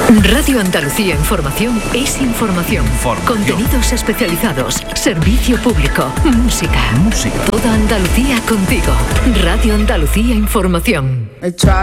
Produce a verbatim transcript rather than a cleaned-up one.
Radio Andalucía Información es información. Información. Contenidos especializados, servicio público, música. Música. Toda Andalucía contigo. Radio Andalucía Información.